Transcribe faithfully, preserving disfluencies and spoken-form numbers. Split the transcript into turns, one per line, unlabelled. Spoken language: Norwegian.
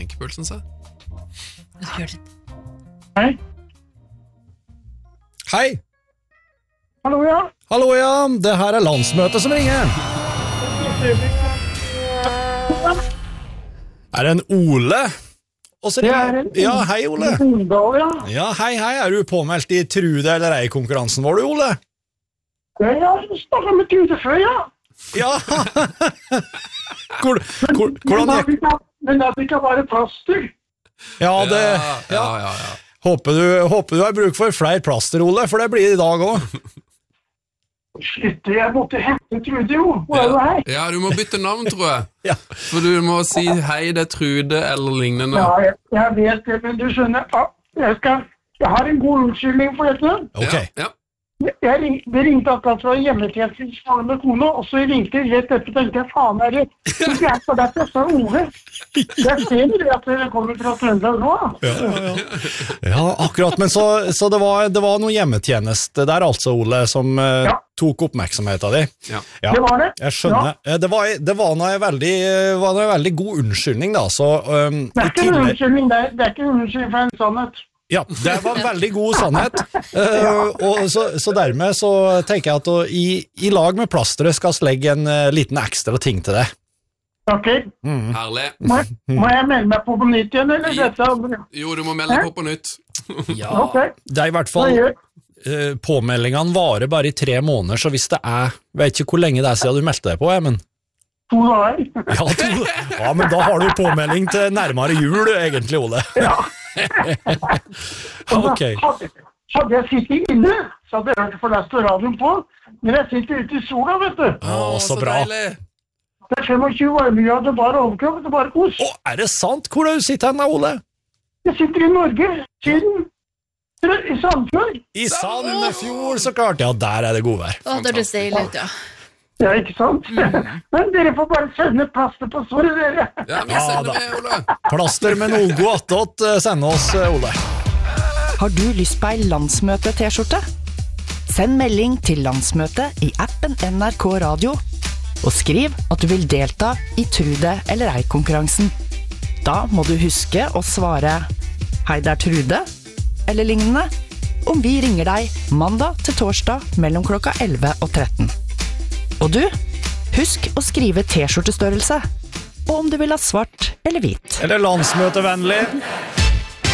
Enkepulsen seg.
Hei.
Hei.
Hallo, ja.
Hallo, ja. Det her er landsmøtet som ringer. Er det en Ole? Og så ringer... Ja, hei, Ole. Ja, hei, hei. Er du påmeldt i Trude eller ei-konkurransen vår, du, Ole?
Ja, jeg snakket med Trude før, ja.
Ja. Hvor, hvor, hvordan gikk...
Men det er ikke bare plaster.
Ja, det...
Ja, ja, ja.
Håper du, håper du har bruk for flere plaster, Ole, for det blir det i dag også.
Shit, jeg måtte hente Trude, jo. Hvor er du hei?
Ja, du må bytte navn, tror jeg.
Ja.
For du må si hei, det er Trude, eller lignende.
Ja, jeg, jeg vet det, men du skjønner, jeg, skal, jeg har en god unnskyldning for dette.
Ok.
Ja, ja.
Jeg ring, det ringte akkurat fra hjemmetjenesten som med kone, og så ringte jeg rett etter, tenkte jeg, faen er det, så jeg for deg til å stå Ove. Jeg ser det at dere kommer fra Trøndelag nå.
Ja, ja, ja. Ja, akkurat, men så, så det, var, det var noe hjemmetjeneste der altså, Ole, som uh,
Ja.
tok oppmerksomheten din.
Ja.
Ja,
Det var det.
jeg skjønner. Eh, Det var, det var noe veldig, var noe veldig god unnskyldning da, så um,
Det er
i
ikke en
tillegg...
unnskyldning, det er, det er ikke en unnskyldning for en sannhet.
Ja, det var en veldig god sannhet, uh, og så, så dermed så tenker jeg at å, i, i lag med plasteret skal jeg legge en uh, liten ekstra ting til det.
Ok,
Herlig.
må jeg, må jeg melde meg på på nytt igjen, eller dette?
Jo, du må melde deg på på nytt.
Ja,
Ok,
det er i hvert
hva
fall...
gjør?
Uh, påmeldingene varer bare i tre måneder, så hvis det er, vet ikke hvor lenge det er siden du meldte deg på, jeg, men...
To dager.
Ja, to, ja, men da har du påmelding til nærmere jul, egentlig, Ole.
Ja.
Ok.
Hadde, hadde jeg sittet inne, så hadde jeg hørt for lest radioen på, men jeg sitter ute i sola, vet du.
Å, så bra.
deilig.
Det er femogtjue varmegrader, bare overkropp, det er bare kos.
Å, er det sant? Hvor er du sitter hen, Ole?
Jeg sitter i Norge, Syden, i Sandfjord.
I Sandefjord, så klart. Ja, der er det godvær.
Å, det høres deilig ut, ja.
Ja, ikke sant? Men dere får bare sende plaster på såret, dere.
Ja, vi
Ja,
sender
da.
med, Ole.
Plaster med noe god attåt, eh, send oss, eh, Ole.
Har du lyst på ei landsmøte-T-skjorte? Send melding til landsmøtet i appen N R K Radio, og skriv at du vil delta i Trude eller ei-konkurransen. Da må du huske å svare «Hei, det er Trude», eller lignende, om vi ringer deg mandag til torsdag mellom klokka elleve og tretten. Og du, husk å skrive T-skjortestørrelse, og om du vil ha svart eller hvit.
Eller landsmøtevennlig.